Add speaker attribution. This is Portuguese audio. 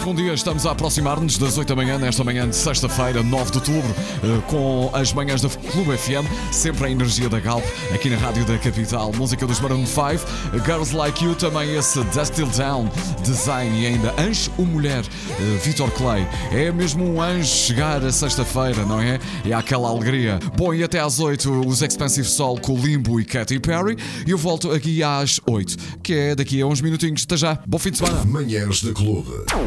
Speaker 1: bom dia. Estamos a aproximar-nos das 8 da manhã, nesta manhã de sexta-feira, 9 de outubro, com as manhãs da Clube FM, sempre a energia da Galp, aqui na Rádio da Capital. Música dos Maroon 5, Girls Like You, também esse Dusty Down, Design e ainda Anjo ou Mulher, Vitor Clay. É mesmo um anjo chegar a sexta-feira, não é? É aquela alegria. Bom, e até às 8, os Expensive Soul com Limbo e Katy Perry. E eu volto aqui às 8, que é daqui a uns minutinhos. Até já. Bom fim de semana.
Speaker 2: Manhãs da Clube.